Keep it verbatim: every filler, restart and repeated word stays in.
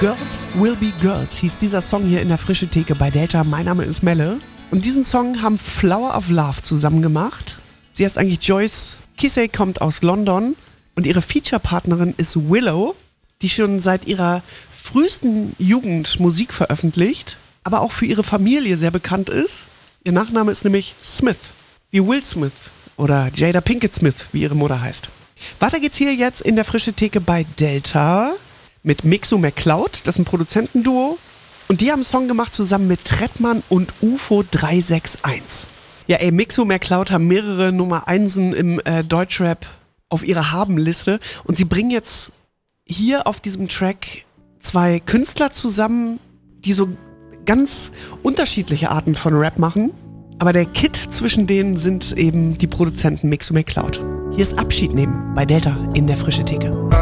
Girls Will Be Girls hieß dieser Song hier in der Frische Theke bei Delta. Mein Name ist Melle. Und diesen Song haben Flower of Love zusammen gemacht. Sie heißt eigentlich Joyce Kissey, kommt aus London. Und ihre Feature-Partnerin ist Willow, die schon seit ihrer frühesten Jugend Musik veröffentlicht, aber auch für ihre Familie sehr bekannt ist. Ihr Nachname ist nämlich Smith, wie Will Smith oder Jada Pinkett Smith, wie ihre Mutter heißt. Weiter geht's hier jetzt in der Frische Theke bei Delta mit Mixo McCloud, das ist ein Produzentenduo. Und die haben einen Song gemacht zusammen mit Trettmann und U F O drei sechs eins. Ja ey, Mixo McCloud haben mehrere Nummer Einsen im äh, Deutschrap auf ihrer Haben-Liste. Und sie bringen jetzt hier auf diesem Track zwei Künstler zusammen, die so ganz unterschiedliche Arten von Rap machen. Aber der Kit zwischen denen sind eben die Produzenten Mixo McCloud. Hier ist Abschied nehmen bei Delta in der Frische Theke.